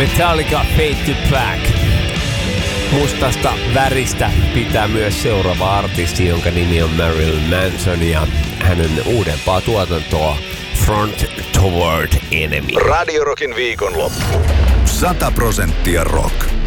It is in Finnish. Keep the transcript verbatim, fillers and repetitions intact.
Metallica Fade to Black. Mustasta väristä pitää myös seuraava artisti, jonka nimi on Marilyn Manson, ja hänen uudempaa tuotantoa Front Toward Enemy. Radio Rockin viikonloppu. sata prosenttia rock.